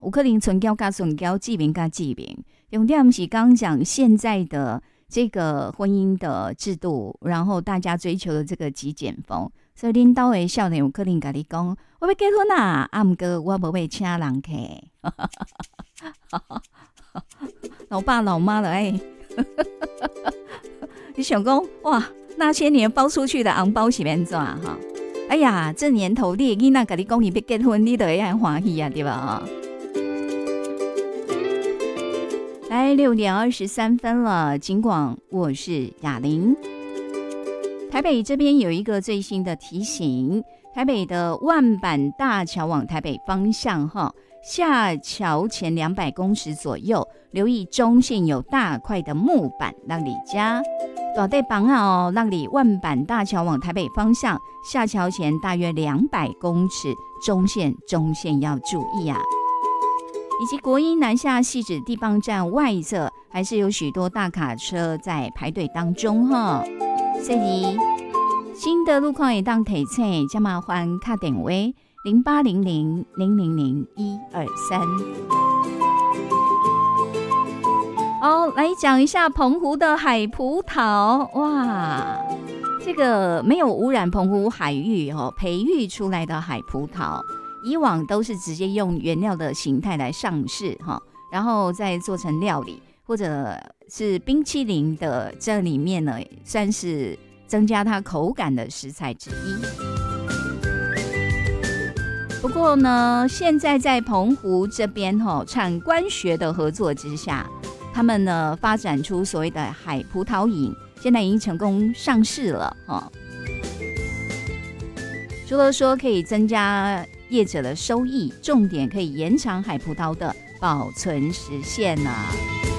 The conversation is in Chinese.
有可能唇膏加唇膏，记名加记名。重点是刚讲现在的这个婚姻的制度，然后大家追求的这个极简风，所以恁兜的少年有可能跟你讲，我要结婚啊，不过我无要请人客。老爸老妈的你想讲哇，那些年包出去的红包是免怎哈？哎呀，这年头你的囡仔跟你讲你要结婚，你就会很欢喜啊，对吧？来6:23了，尽管我是雅玲。台北这边有一个最新的提醒，台北的万板大桥往台北方向下桥前200公尺左右，留意中线有大块的木板让你加。大地绑好让你万板大桥往台北方向下桥前大约200公尺，中线要注意啊。以及国一南下汐止地磅站外侧还是有许多大卡车在排队当中所以新的路况也当提醒，加麻烦打电话0800000123。好，来讲一下澎湖的海葡萄。哇，这个没有污染澎湖海域培育出来的海葡萄，以往都是直接用原料的形态来上市然后再做成料理或者是冰淇淋的，这里面呢算是增加它口感的食材之一。不过呢，现在在澎湖这边产官学的合作之下，他们呢发展出所谓的海葡萄饮，现在已经成功上市了除了说可以增加业者的收益，重点可以延长海葡萄的保存时限